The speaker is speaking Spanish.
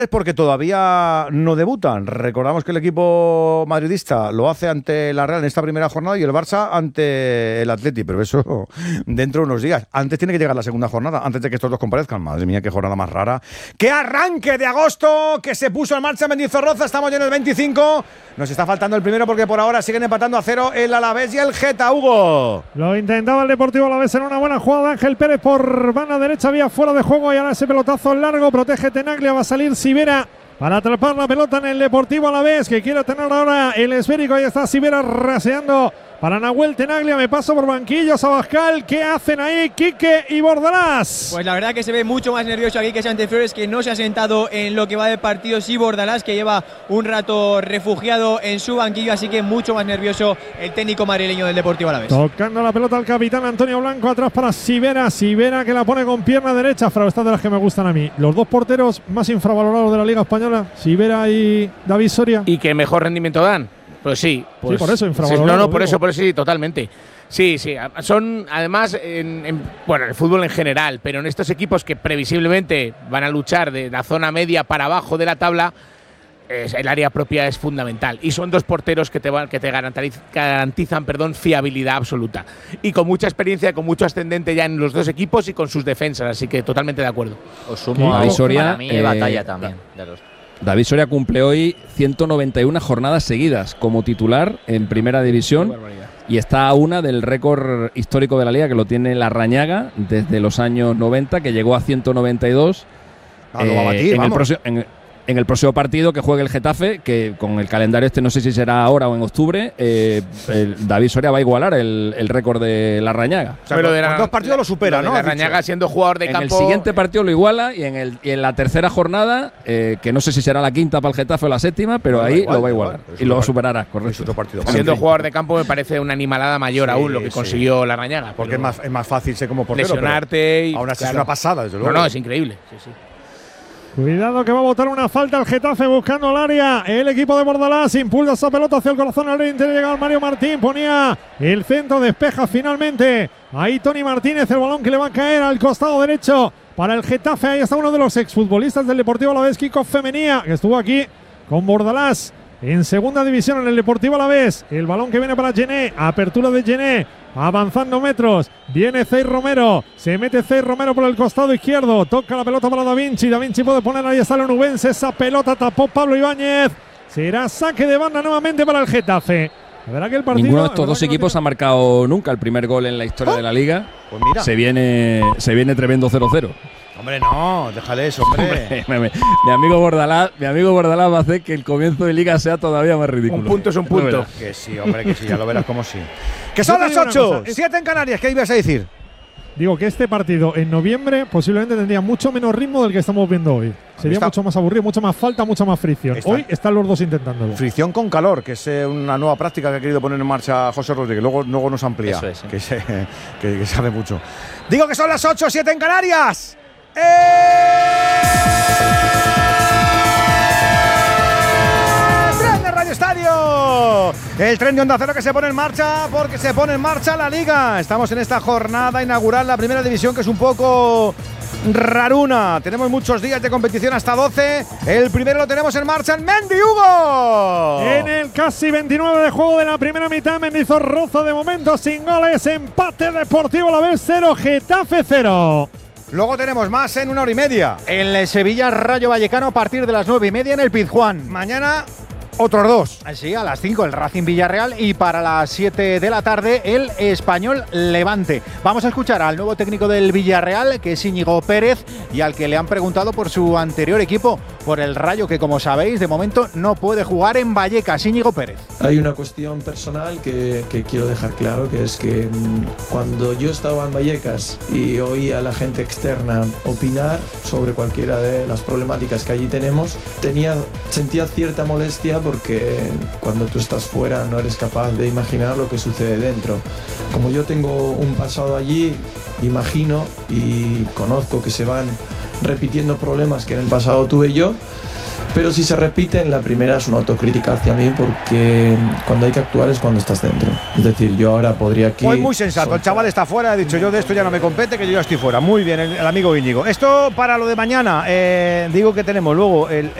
porque todavía no debutan. Recordamos que el equipo madridista lo hace ante la Real en esta primera jornada y el Barça ante el Atleti, pero eso dentro de unos días. Antes tiene que llegar la segunda jornada, antes de que estos dos comparezcan. Madre mía, qué jornada más rara. ¡Qué arranque de agosto que se puso en marcha en Mendizorroza! Estamos ya en el 25. Nos está faltando el primero porque por ahora siguen empatando a 0 el Alavés y el Geta, Hugo. Lo intentaba el Deportivo Alavés en una buena jugada de Ángel Pérez por banda derecha, había fuera de juego y ahora ese pelotazo largo, protege Tenaglia, va a salir Sivera para atrapar la pelota en el Deportivo Alavés, que quiere tener ahora el esférico. Ahí está Sivera raseando para Nahuel Tenaglia. Me paso por banquillos, Abascal. ¿Qué hacen ahí Quique y Bordalás? Pues la verdad que se ve mucho más nervioso aquí que Santi Flores, que no se ha sentado en lo que va de partido. Sí, Bordalás, que lleva un rato refugiado en su banquillo, así que mucho más nervioso el técnico madrileño del Deportivo Alavés. Tocando la pelota al capitán Antonio Blanco, atrás para Sivera. Sivera que la pone con pierna derecha. Frau, estas de las que me gustan a mí. Los dos porteros más infravalorados de la Liga Española, Sivera y David Soria. ¿Y qué mejor rendimiento dan? Pues sí. Pues, sí, por eso infravalorado. No, por eso sí, totalmente. Sí. Son, además, bueno, el fútbol en general, pero en estos equipos que previsiblemente van a luchar de la zona media para abajo de la tabla, el área propia es fundamental. Y son dos porteros que te garantizan fiabilidad absoluta. Y con mucha experiencia, con mucho ascendente ya en los dos equipos y con sus defensas, así que totalmente de acuerdo. Os sumo a Soria, para mí batalla también de los. David Soria cumple hoy 191 jornadas seguidas como titular en Primera División y está a una del récord histórico de la Liga, que lo tiene Larrañaga desde los años 90, que llegó a 1entanedos. Lo va a batir, en el próximo partido que juegue el Getafe, que con el calendario no sé si será ahora o en octubre, David Soria va a igualar el récord de Larrañaga. O sea, pero con dos partidos lo supera, ¿no? Larrañaga siendo jugador de campo. En el siguiente partido lo iguala y en la tercera jornada, que no sé si será la quinta para el Getafe o la séptima, pero ahí lo va a igualar y lo superará, correcto. Otro partido. Siendo jugador de campo me parece una animalada mayor aún lo que consiguió Larrañaga. Porque es más fácil ser como portero. Lesionarte y aún así es una pasada, desde luego. No, es increíble. Sí. Cuidado que va a botar una falta el Getafe buscando el área. El equipo de Bordalás impulsa esa pelota hacia el corazón al interior. Llega Mario Martín, ponía el centro, despeja finalmente. Ahí Tony Martínez, el balón que le va a caer al costado derecho para el Getafe. Ahí está uno de los exfutbolistas del Deportivo Alavés, Kiko Femenía, que estuvo aquí con Bordalás en segunda división en el Deportivo Alavés. El balón que viene para Gené, apertura de Gené, avanzando metros, viene Cey Romero, se mete Cey Romero por el costado izquierdo, toca la pelota para Da Vinci puede poner, ahí está el onubense, esa pelota tapó Pablo Ibáñez, será saque de banda nuevamente para el Getafe. La verdad que el partido, ninguno de estos dos equipos ha marcado nunca el primer gol en la historia de la Liga. Pues mira. Se viene tremendo 0-0. Hombre, no, déjale eso, hombre. Mi amigo Bordalás va a hacer que el comienzo de Liga sea todavía más ridículo. Un punto es un punto. Que sí, hombre, que sí, ya lo verás como sí. Que son las 8, 7 en Canarias, ¿qué ibas a decir? Digo que este partido en noviembre posiblemente tendría mucho menos ritmo del que estamos viendo hoy. Sería mucho más aburrido, mucha más falta, mucha más fricción. Hoy están los dos intentándolo. Fricción con calor, que es una nueva práctica que ha querido poner en marcha José Rodríguez. Luego nos amplía. Eso es, que sabe mucho. Digo que son las 8, 7 en Canarias. ¡Tren de Radio Estadio! El tren de Onda Cero que se pone en marcha porque se pone en marcha la Liga. Estamos en esta jornada inaugural, la primera división, que es un poco raruna. Tenemos muchos días de competición, hasta 12. El primero lo tenemos en marcha en Mendi, Hugo. En el casi 29 de juego de la primera mitad, Mendizorroza de momento sin goles. Empate Deportivo Alavés 0, Getafe 0. Luego tenemos más en una hora y media. El Sevilla Rayo Vallecano a partir de las 9:30 en el Pizjuán. Mañana otros dos. Sí, a las 5 el Racing Villarreal y para las 7 de la tarde el Español Levante. Vamos a escuchar al nuevo técnico del Villarreal, que es Íñigo Pérez, y al que le han preguntado por su anterior equipo, por el Rayo, que como sabéis de momento no puede jugar en Vallecas. Íñigo Pérez. Hay una cuestión personal que quiero dejar claro, que es que cuando yo estaba en Vallecas y oía a la gente externa opinar sobre cualquiera de las problemáticas que allí tenemos, sentía cierta molestia, porque cuando tú estás fuera no eres capaz de imaginar lo que sucede dentro. Como yo tengo un pasado allí, imagino y conozco que se van repitiendo problemas que en el pasado tuve yo, Pero si se repite en la primera es una autocrítica hacia mí, porque cuando hay que actuar es cuando estás dentro. Es decir, yo ahora podría aquí… Pues muy sensato, el chaval está fuera, ha dicho yo de esto ya no me compete, que yo ya estoy fuera. Muy bien, el amigo Íñigo. Esto para lo de mañana, digo que tenemos luego el